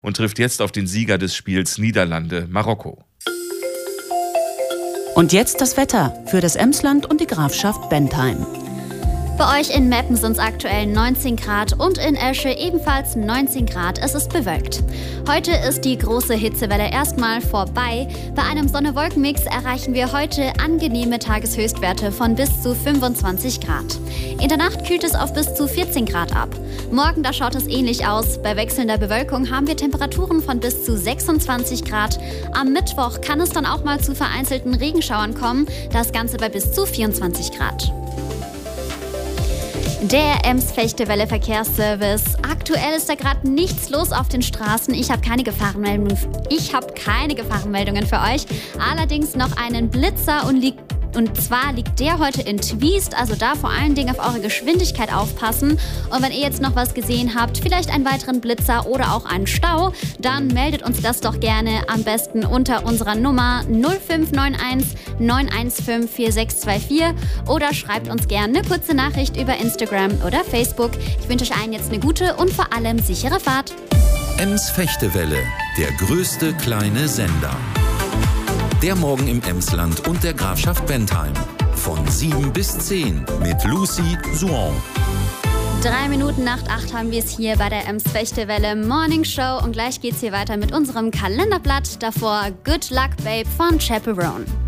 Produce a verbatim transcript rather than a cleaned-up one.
und trifft jetzt auf den Sieger des Spiels Niederlande-Marokko. Und jetzt das Wetter für das Emsland und die Grafschaft Bentheim. Bei euch in Meppen sind es aktuell neunzehn Grad und in Esche ebenfalls neunzehn Grad. Es ist bewölkt. Heute ist die große Hitzewelle erstmal vorbei. Bei einem Sonne-Wolken-Mix erreichen wir heute angenehme Tageshöchstwerte von bis zu fünfundzwanzig Grad. In der Nacht kühlt es auf bis zu vierzehn Grad ab. Morgen, da schaut es ähnlich aus. Bei wechselnder Bewölkung haben wir Temperaturen von bis zu sechsundzwanzig Grad. Am Mittwoch kann es dann auch mal zu vereinzelten Regenschauern kommen. Das Ganze bei bis zu vierundzwanzig Grad. Der Ems-Fechtewelle Verkehrsservice. Aktuell ist da gerade nichts los auf den Straßen. Ich habe keine Gefahrenmeldungen. Ich habe keine Gefahrenmeldungen für euch. Allerdings noch einen Blitzer und liegt Und zwar liegt der heute in Twiest, also da vor allen Dingen auf eure Geschwindigkeit aufpassen. Und wenn ihr jetzt noch was gesehen habt, vielleicht einen weiteren Blitzer oder auch einen Stau, dann meldet uns das doch gerne am besten unter unserer Nummer null fünf neun eins neun eins fünf vier sechs zwei vier oder schreibt uns gerne eine kurze Nachricht über Instagram oder Facebook. Ich wünsche euch allen jetzt eine gute und vor allem sichere Fahrt. Ems-Fechtewelle, der größte kleine Sender. Der Morgen im Emsland und der Grafschaft Bentheim. Von sieben bis zehn mit Lucy Suon. Drei Minuten nach acht haben wir es hier bei der Ems-Fechtewelle Morning Show. Und gleich geht's hier weiter mit unserem Kalenderblatt. Davor Good Luck Babe von Chaperone.